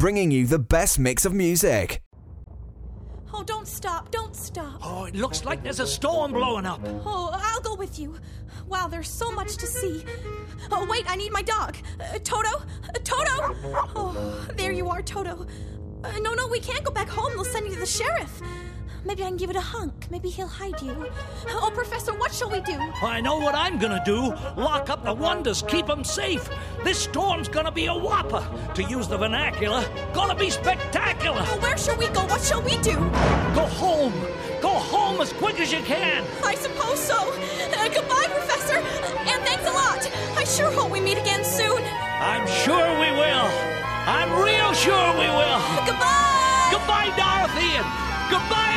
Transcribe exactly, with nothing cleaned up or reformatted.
bringing you the best mix of music. Oh, don't stop, don't stop. Oh, it looks like there's a storm blowing up. Oh, I'll go with you. Wow, there's so much to see. Oh, wait, I need my dog. Uh, Toto? Uh, Toto! Oh, there you are, Toto. Uh, no, no, we can't go back home. They'll send you to the sheriff. Maybe I can give it a hunk. Maybe he'll hide you. Oh, Professor, what shall we do? I know what I'm gonna do. Lock up the wonders, keep them safe. This storm's gonna be a whopper. To use the vernacular, gonna be spectacular. Oh, where shall we go? What shall we do? Go home. Go home as quick as you can. I suppose so. Uh, goodbye, Professor. Uh, and thanks a lot. I sure hope we meet again soon. I'm sure we will. I'm real sure we will. Goodbye. Goodbye, Dorothy, and goodbye.